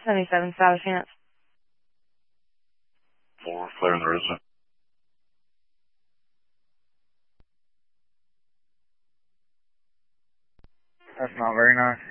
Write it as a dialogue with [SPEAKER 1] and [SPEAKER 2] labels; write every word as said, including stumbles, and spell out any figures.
[SPEAKER 1] seventy-seven South Chance.
[SPEAKER 2] Four, flare in the resident.
[SPEAKER 3] That's not very nice.